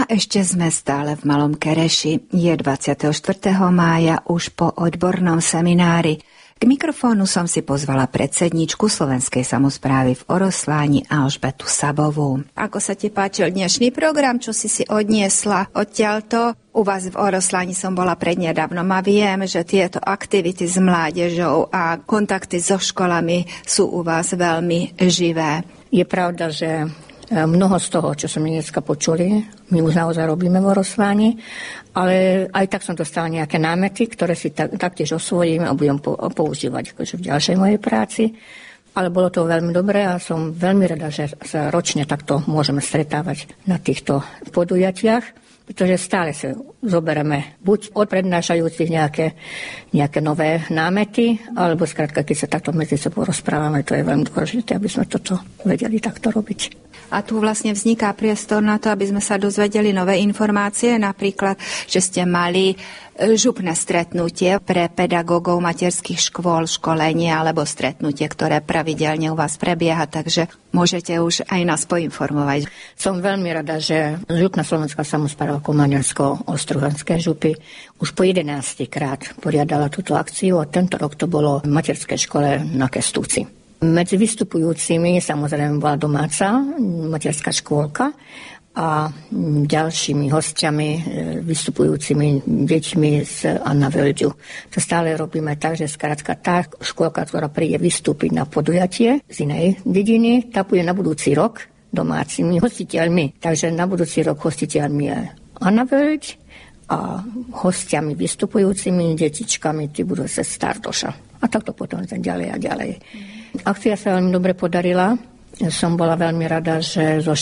A ešte sme stále v Malom Kereši. Je 24. mája už po odbornom seminári. K mikrofónu som si pozvala predsedničku Slovenskej samosprávy v Orosláni Alžbetu Sabovú. Ako sa ti páčil dnešný program, čo si odniesla odtiaľto? U vás v Orosláni som bola prednedávnom a viem, že tieto aktivity s mládežou a kontakty so školami sú u vás veľmi živé. Je pravda, že mnoho z toho, čo sme dneska počuli, my už naozaj robíme v Orosláni, ale aj tak som dostala nejaké námety, ktoré si taktiež osvojím a budem používať akože v ďalšej mojej práci. Ale bolo to veľmi dobré a som veľmi rada, že sa ročne takto môžeme stretávať na týchto podujatiach, pretože stále sa zoberieme buď od prednášajúcich nejaké nové námety, alebo skrátka, keď sa takto medzi sebou rozprávame, to je veľmi dôležité, aby sme toto vedeli takto robiť. A tu vlastne vzniká priestor na to, aby sme sa dozvedeli nové informácie, napríklad, že ste mali župné stretnutie pre pedagógov materských škôl, školenie alebo stretnutie, ktoré pravidelne u vás prebieha, takže môžete už aj nás poinformovať. Som veľmi rada, že župná Slovenská samospráva Komarňansko-Ostruhanskej župy už po 11. krát poriadala túto akciu a tento rok to bolo v materskej škole na Kestúci. Medzi vystupujúcimi samozrejme bola domáca materská škôlka a ďalšími hostiami, vystupujúcimi deťmi z Anna Völďu. To stále robíme tak, že skrátka tá škôlka, ktorá príde vystúpiť na podujatie z inej dediny, tá bude na budúci rok domácimi hostiteľmi. Takže na budúci rok hostiteľmi je Anna Völď a hostiami vystupujúcimi detičkami tí budú sa Stardoša. A takto potom ďalej a ďalej. Akcia sa veľmi dobre podarila. Som bola veľmi rada, že zo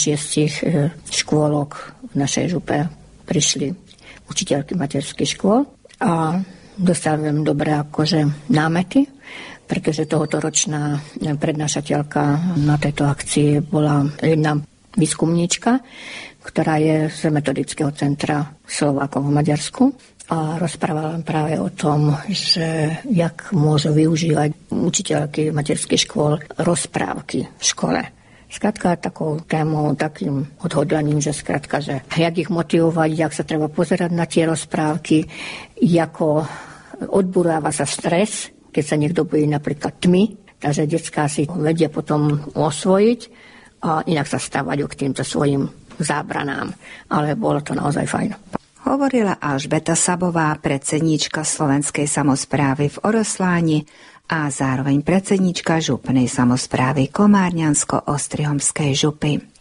6 škôlok v našej župe prišli učiteľky materských škôl a dostali veľmi dobré akože námety, pretože tohotoročná prednášateľka na tejto akcii bola jedna výskumníčka, ktorá je z metodického centra Slovákov v Maďarsku. A rozprávala práve o tom, že jak môžu využívať učiteľky materských škôl rozprávky v škole. Skrátka takou témou, takým odhodlaním, že skrátka, že jak ich motivovať, jak sa treba pozerať na tie rozprávky, ako odburáva sa stres, keď sa niekto bojí napríklad tmy, takže detská si vedia potom osvojiť a inak sa stávajú k týmto svojim zábranám. Ale bolo to naozaj fajn. Hovorila Alžbeta Sabová, predsedníčka Slovenskej samosprávy v Orosláni a zároveň predsedníčka župnej samosprávy Komárňansko-Ostrihomskej župy.